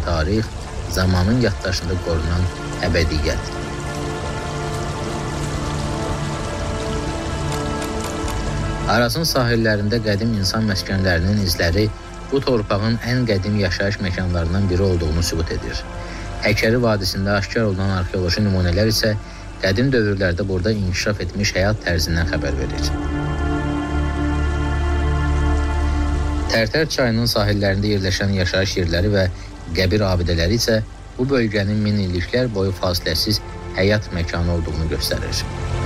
tarix, zamanın yaddaşında qorunan əbədiyyət. Arazın sahillərində qədim insan məskənlərinin izləri bu torpağın ən qədim yaşayış məkanlarından biri olduğunu sübut edir. Həkəri vadisində aşkar olunan arxeoloji nümunələr isə qədim dövrlərdə burada inkişaf etmiş həyat tərzindən xəbər verir. Tərtər çayının sahillərində yerləşən yaşayış yerləri və qəbir abidələri isə bu bölgənin min illiklər boyu fasiləsiz həyat məkanı olduğunu göstərir.